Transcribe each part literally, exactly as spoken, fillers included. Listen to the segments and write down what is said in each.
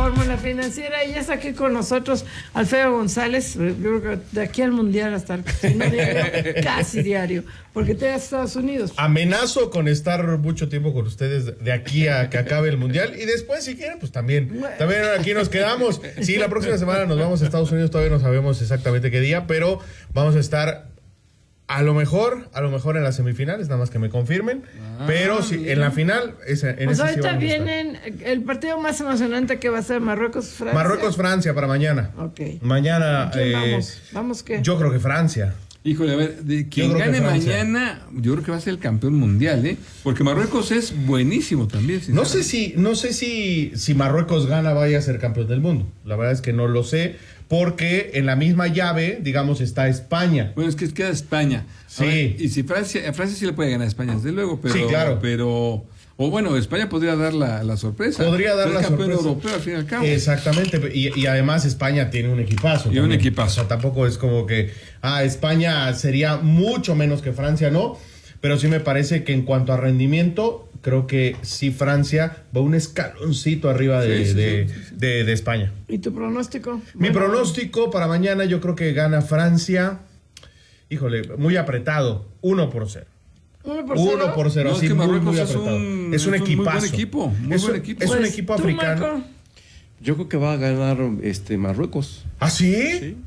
Fórmula Financiera y ya está aquí con nosotros Alfredo González. Yo creo que de aquí al Mundial hasta si no diario, casi diario, porque te vas a Estados Unidos. Amenazo con estar mucho tiempo con ustedes de aquí a que acabe el Mundial y después si quieren pues también, también aquí nos quedamos. Sí, la próxima semana nos vamos a Estados Unidos, todavía no sabemos exactamente qué día, pero vamos a estar a lo mejor, a lo mejor en las semifinales, nada más que me confirmen, ah, pues sí, en la final, esa, en pues esa ahorita sí vienen el partido más emocionante que va a ser Marruecos-Francia. Marruecos-Francia para mañana. Ok. Mañana. ¿Quién eh, vamos? ¿Vamos qué? Yo creo que Francia. Híjole, a ver, de quien gane mañana, yo creo que va a ser el campeón mundial, ¿eh? Porque Marruecos es buenísimo también. No sé si, no sé si, si Marruecos gana vaya a ser campeón del mundo. La verdad es que no lo sé, porque en la misma llave, digamos, está España. Bueno, es que queda España. Sí. Ver, y si Francia, a Francia sí le puede ganar a España, desde luego, pero, sí, claro. pero, o bueno, España podría dar la, la sorpresa. Podría dar la campeón sorpresa. europeo al fin y al cabo. Exactamente, y, y además España tiene un equipazo. Y también. un equipazo. O sea, tampoco es como que, ah, España sería mucho menos que Francia, no. Pero sí me parece que en cuanto a rendimiento, creo que sí Francia va un escaloncito arriba de, sí, sí, de, sí, sí, sí. De, de España. ¿Y tu pronóstico? Mi Bueno, pronóstico para mañana yo creo que gana Francia. Híjole, muy apretado, uno por cero. ¿Uno por cero? Uno por cero, No, así es que muy, Marruecos muy es apretado. un, es un es un equipazo. muy buen equipo, muy es buen un, equipo. Es un Pues, equipo ¿tú, africano. Marco? Yo creo que va a ganar este Marruecos. ¿Ah, sí? Sí.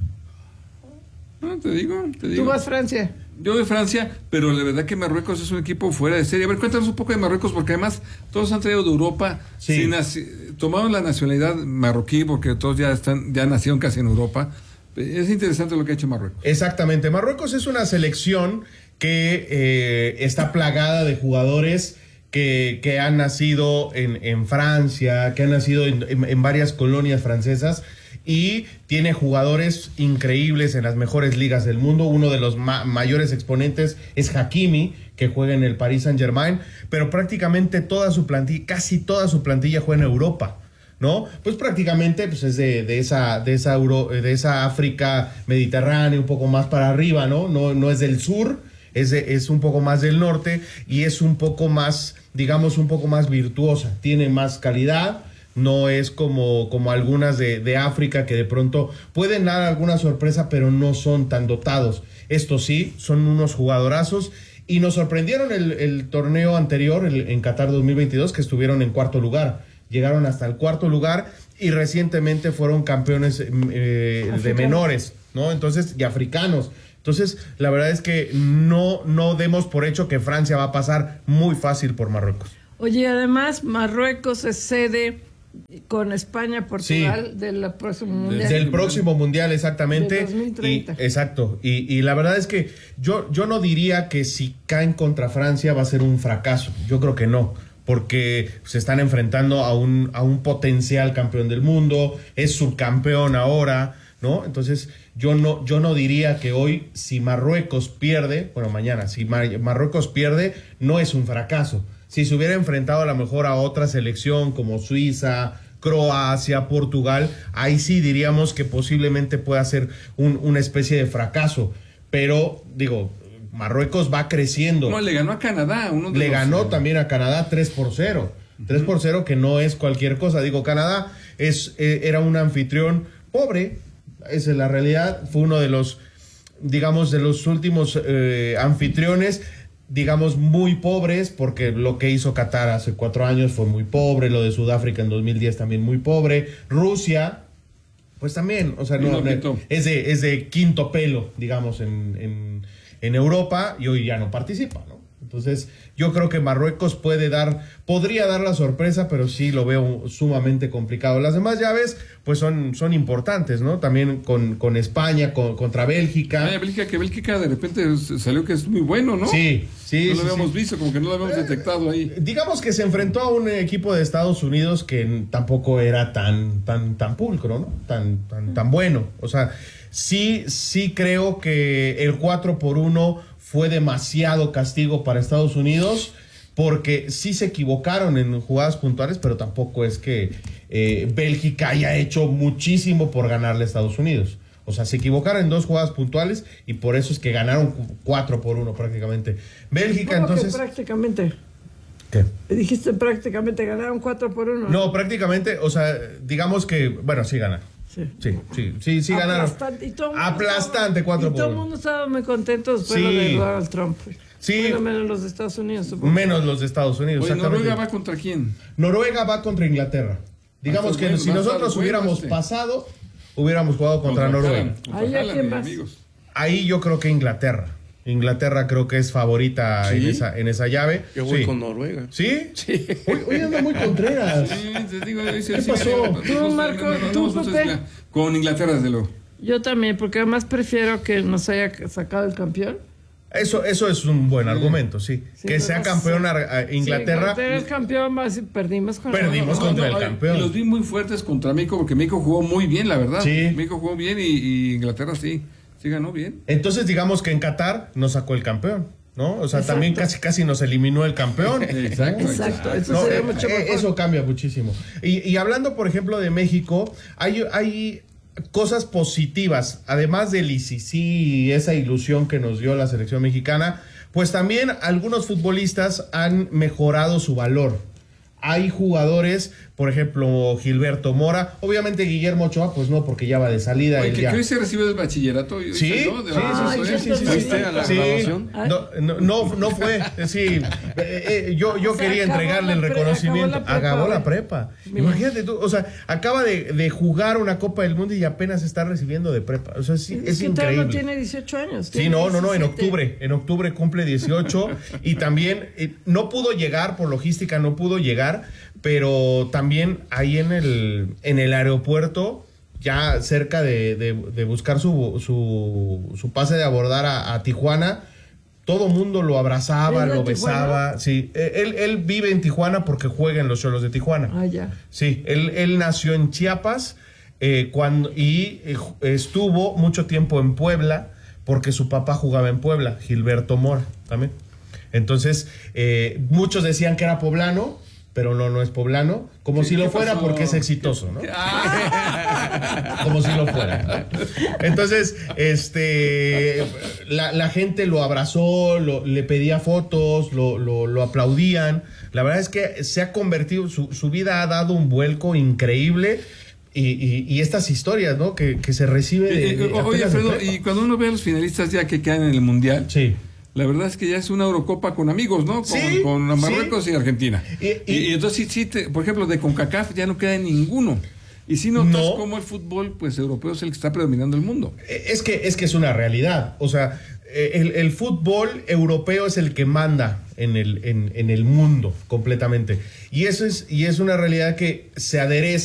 No, te digo, te digo. ¿Tú vas Francia? Yo de Francia, pero la verdad que Marruecos es un equipo fuera de serie. A ver, cuéntanos un poco de Marruecos, porque además todos han traído de Europa, Sí. sin naci- tomaron la nacionalidad marroquí, porque todos ya están, ya nacieron casi en Europa. Es interesante lo que ha hecho Marruecos. Exactamente. Marruecos es una selección que eh, está plagada de jugadores que, que han nacido en, en Francia, que han nacido en, en, en varias colonias francesas y tiene jugadores increíbles en las mejores ligas del mundo. Uno de los ma- mayores exponentes es Hakimi, que juega en el Paris Saint-Germain, pero prácticamente toda su plantilla, casi toda su plantilla juega en Europa, ¿no? Pues prácticamente pues es de, de esa de esa Euro, de esa África mediterránea, un poco más para arriba, ¿no? No, no es del sur, es, de, es un poco más del norte y es un poco más, digamos, un poco más virtuosa, tiene más calidad. No es como, como algunas de, de África que de pronto pueden dar alguna sorpresa, pero no son tan dotados. Estos sí, son unos jugadorazos y nos sorprendieron el, el torneo anterior, el, en Qatar dos mil veintidós, que estuvieron en cuarto lugar. Llegaron hasta el cuarto lugar y recientemente fueron campeones eh, de menores, ¿no? Entonces, y africanos. Entonces, la verdad es que no, no demos por hecho que Francia va a pasar muy fácil por Marruecos. Oye, además, Marruecos es sede con España, Portugal, Sí. del próximo mundial. Del próximo mundial, exactamente. De dos mil treinta. Y, exacto. Y, y la verdad es que yo, yo no diría que si caen contra Francia va a ser un fracaso. Yo creo que no. Porque se están enfrentando a un, a un potencial campeón del mundo, es subcampeón ahora, ¿no? Entonces, yo no, yo no diría que hoy, si Marruecos pierde, bueno, mañana, si Mar- Marruecos pierde, no es un fracaso. Si se hubiera enfrentado a lo mejor a otra selección como Suiza, Croacia, Portugal, ahí sí diríamos que posiblemente pueda ser un, una especie de fracaso. Pero, digo, Marruecos va creciendo. No, le ganó a Canadá. Uno de Le los, ganó eh, también a Canadá tres por cero. tres por cero que no es cualquier cosa. Digo, Canadá es, eh, era un anfitrión pobre. Esa es la realidad. Fue uno de los, digamos, de los últimos eh, anfitriones, digamos, muy pobres, porque lo que hizo Qatar hace cuatro años fue muy pobre, lo de Sudáfrica en dos mil diez también muy pobre, Rusia, pues también, o sea, no, Y no no, es, de, es de quinto pelo, digamos, en, en, en Europa, y hoy ya no participa, ¿no? Entonces, yo creo que Marruecos puede dar, podría dar la sorpresa, pero sí lo veo sumamente complicado. Las demás llaves, pues son, son importantes, ¿no? También con, con España, con, contra Bélgica. Ay, Bélgica, que Bélgica de repente salió que es muy bueno, ¿no? Sí, sí. No sí, lo habíamos sí. visto, como que no lo habíamos detectado ahí. Digamos que se enfrentó a un equipo de Estados Unidos que tampoco era tan, tan, tan pulcro, ¿no? Tan, tan, tan bueno. O sea, sí, sí creo que el cuatro por uno fue demasiado castigo para Estados Unidos, porque sí se equivocaron en jugadas puntuales, pero tampoco es que eh, Bélgica haya hecho muchísimo por ganarle a Estados Unidos. O sea, se equivocaron en dos jugadas puntuales y por eso es que ganaron cuatro por uno prácticamente. Bélgica, ¿Cómo que entonces... prácticamente? ¿Qué? Dijiste prácticamente ganaron cuatro por uno. No, prácticamente, o sea, digamos que, bueno, sí ganaron. Sí, Sí, sí, sí, sí ganaron. Aplastante, y todo el mundo Aplastante, estaba- cuatro y por todo el uno. mundo estaba muy contento después Sí. de lo de Donald Trump. Sí. Bueno, menos los de Estados Unidos, supongo. Menos los de Estados Unidos. Oye, exactamente. ¿Noruega va contra quién? Noruega va contra Inglaterra. Digamos Ah, que bueno, si va a nosotros estar bueno hubiéramos este. pasado, hubiéramos jugado contra, Noruega. Haaland, contra Ahí, ¿a Haaland, quién mis vas? amigos. Ahí yo creo que Inglaterra. Inglaterra creo que es favorita ¿Sí? en, esa, en esa llave. Yo voy sí. con Noruega. ¿Sí? Sí. Hoy, hoy anda muy contreras. Sí, te digo, dice, ¿Qué sí, pasó? no, no, Tú, no, no, Marco, no, no, tú, no, no, Pepe. no, con Inglaterra, desde luego. Yo también, porque además prefiero que nos haya sacado el campeón. Eso, eso es un buen argumento, sí. Sí, que pero sea no campeón sé. a- a Sí, Inglaterra. Inglaterra es campeón, más y perdimos con Perdimos No, no, contra no, el ay, campeón. y los vi muy fuertes contra México, porque México jugó muy bien, la verdad. Sí. México jugó bien y, y Inglaterra sí, sí ganó bien. Entonces digamos que en Qatar nos sacó el campeón, ¿no? O sea, Exacto. también casi casi nos eliminó el campeón. Exacto. Exacto, eso No, sería eh, mucho eh, mejor. eso cambia muchísimo. Y, y hablando, por ejemplo, de México, hay, hay cosas positivas, además del I C C y esa ilusión que nos dio la selección mexicana, pues también algunos futbolistas han mejorado su valor. Hay jugadores, por ejemplo, Gilberto Mora, obviamente Guillermo Ochoa, pues no, porque ya va de salida. Oye, él que, ya. que hoy se recibe el bachillerato. y- Sí, ¿no? De sí, la- sí, sí, sí, sí, ¿Fuiste a la Sí. graduación? No, no, no, no fue. Sí, eh, eh, yo, yo O sea, quería acabó entregarle el la pre- reconocimiento. acabó la prepa, Acabó la güey. prepa. Mira. Imagínate tú, o sea, acaba de, de jugar una Copa del Mundo y apenas está recibiendo de prepa. O sea, sí, Es, es, que todavía increíble. no tiene dieciocho años. Sí, tiene no, no, no, en diecisiete. octubre, en octubre cumple dieciocho y también eh, no pudo llegar por logística, no pudo llegar, pero también ahí en el, en el aeropuerto, ya cerca de, de- de buscar su, su, su pase de abordar a, a Tijuana, todo mundo lo abrazaba, ¿Es de lo Tijuana? besaba, sí, eh, él, él vive en Tijuana porque juega en los Cholos de Tijuana. Ah, ya. Sí, él, él nació en Chiapas eh, cuando, y eh, ju- estuvo mucho tiempo en Puebla porque su papá jugaba en Puebla, Gilberto Mora también. Entonces, eh, muchos decían que era poblano, pero no, no es poblano, como ¿Qué- si lo qué fuera pasó? porque es exitoso, ¿no? Ah, Como si lo fuera. Entonces, este, la, la gente lo abrazó, lo- le pedía fotos, lo, lo, lo aplaudían. La verdad es que se ha convertido, su, su vida ha dado un vuelco increíble. Y, y, y estas historias, ¿no? Que, que se recibe de, eh, de eh, oye, apenas de Alfredo, prepa. y cuando uno ve a los finalistas ya que quedan en el Mundial, Sí. la verdad es que ya es una Eurocopa con amigos, ¿no? Con, Sí, con Marruecos sí. y Argentina. Y- Y, y- y entonces, sí, sí, te- por ejemplo, de CONCACAF ya no queda ninguno. Y si notas No. cómo el fútbol, pues europeo es el que está predominando el mundo. Es que, es que es una realidad. O sea, eh, el, el fútbol europeo es el que manda en el, en, en el mundo completamente. Y eso es, y es una realidad que se adereza